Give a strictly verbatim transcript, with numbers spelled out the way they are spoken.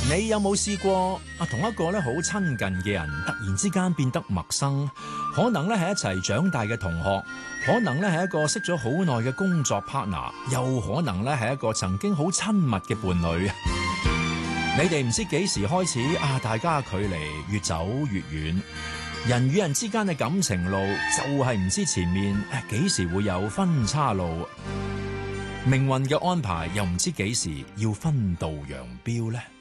你有冇試過啊？同一個咧好親近嘅人，突然之間變得陌生，可能咧係一齊長大嘅同學，可能咧係一個識咗好耐嘅工作 partner， 又可能咧係一個曾經好親密嘅伴侶。你哋唔知幾時開始啊，大家距離越走越遠，人與人之間嘅感情路就係唔知前面誒幾時會有分岔路，命運嘅安排又唔知幾時要分道揚鑣呢。